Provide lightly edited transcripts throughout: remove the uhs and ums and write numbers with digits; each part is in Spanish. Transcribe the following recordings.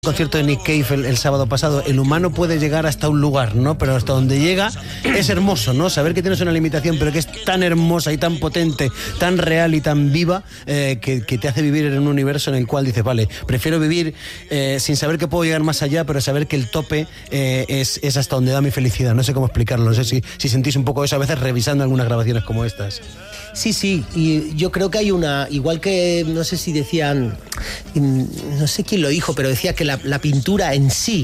Concierto de Nick Cave el sábado pasado. El humano puede llegar hasta un lugar, ¿no? Pero hasta donde llega es hermoso, ¿no? Saber que tienes una limitación, pero que es tan hermosa y tan potente, tan real y tan viva, que te hace vivir en un universo en el cual dices, vale, prefiero vivir sin saber que puedo llegar más allá, pero saber que el tope es hasta donde da mi felicidad. No sé cómo explicarlo, no sé si sentís un poco eso a veces revisando algunas grabaciones como estas. Sí, y yo creo que hay una, igual que, no sé si decían, no sé quién lo dijo, pero decía que la pintura en sí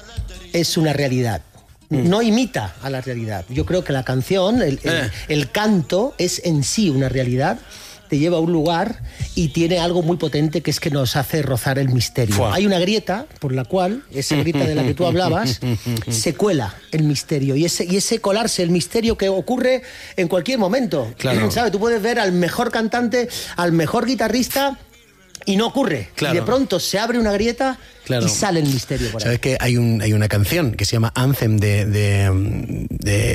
es una realidad. No imita a la realidad. Yo creo que la canción, el canto es en sí una realidad, te lleva a un lugar y tiene algo muy potente que es que nos hace rozar el misterio. Fua. Hay una grieta por la cual, esa grieta de la que tú hablabas, se cuela el misterio y ese colarse el misterio que ocurre en cualquier momento. Claro. ¿Sabes? Tú puedes ver al mejor cantante, al mejor guitarrista y no ocurre. Claro. Y de pronto se abre una grieta. Claro. Y sale el misterio por ahí. ¿Sabes que hay una canción que se llama Anthem de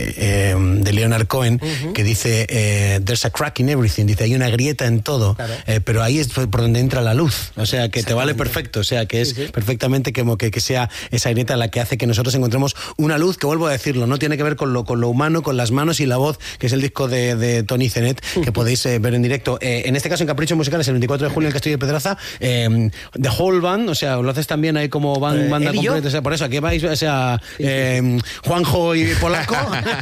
Leonard Cohen, que dice There's a crack in everything, dice hay una grieta en todo, claro. Pero ahí es por donde entra la luz, o sea que te vale perfecto, o sea que es perfectamente como que sea esa grieta la que hace que nosotros encontremos una luz que, vuelvo a decirlo, no tiene que ver con lo humano, con las manos y la voz, que es el disco de Tony Zenet, que podéis ver en directo, en este caso en Capricho Musicales el 24 de julio en el Castillo de Pedraza, The Whole Band, o sea, lo haces también ahí como banda completa, o sea, por eso aquí vais, o sea, Juanjo y Polaco.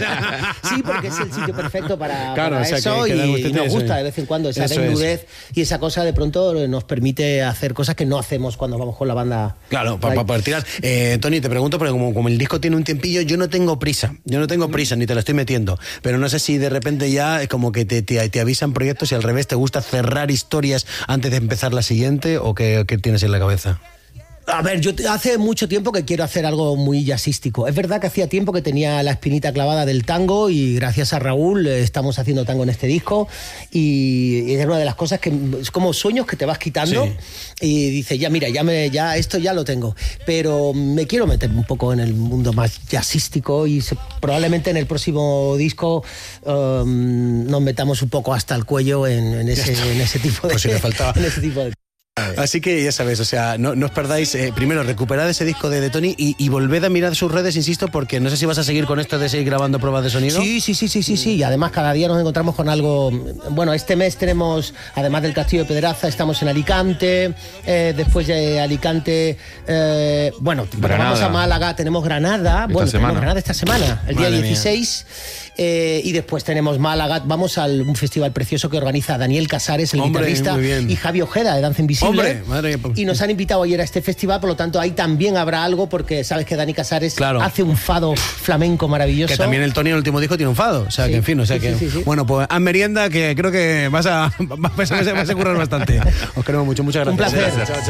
Sí, porque es el sitio perfecto para o sea, eso, y nos gusta de vez en cuando esa desnudez y esa cosa de pronto nos permite hacer cosas que no hacemos cuando vamos con la banda. Claro, para poder tirar. Tony, te pregunto, porque como el disco tiene un tiempillo, yo no tengo prisa, ni te la estoy metiendo, pero no sé si de repente ya es como que te avisan proyectos y al revés te gusta cerrar historias antes de empezar la siguiente, o qué tienes en la cabeza. A ver, yo hace mucho tiempo que quiero hacer algo muy jazzístico. Es verdad que hacía tiempo que tenía la espinita clavada del tango y gracias a Raúl estamos haciendo tango en este disco y es una de las cosas que es como sueños que te vas quitando y dices, ya mira, ya esto ya lo tengo. Pero me quiero meter un poco en el mundo más jazzístico y probablemente en el próximo disco nos metamos un poco hasta el cuello en ese tipo de... Pues si me faltaba. En ese tipo de... Así que ya sabéis, o sea, no os perdáis, primero recuperad ese disco de Tony y volved a mirar sus redes, insisto, porque no sé si vas a seguir con esto de seguir grabando pruebas de sonido. Sí, y además cada día nos encontramos con algo. Bueno, este mes tenemos, además del Castillo de Pedraza, estamos en Alicante, después de Alicante, vamos a Málaga, tenemos Granada, tenemos Granada esta semana, el día 16, y después tenemos Málaga, vamos a un festival precioso que organiza Daniel Casares, el guitarrista, y Javi Ojeda de Danza Invisible. Y nos han invitado ayer a este festival, por lo tanto ahí también habrá algo, porque sabes que Dani Casares hace un fado flamenco maravilloso. Que también el Tony en el último disco tiene un fado, o sea que en fin, bueno, pues haz merienda, que creo que vas a currar bastante. Os queremos mucho, muchas gracias. Un placer. Chao.